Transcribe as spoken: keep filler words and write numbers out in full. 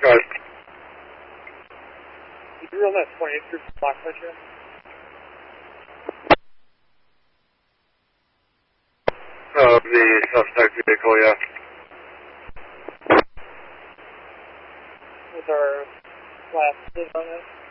Guys. Did you realize twenty-eight group block pressure? Of the suspect vehicle, yeah. With our last on this?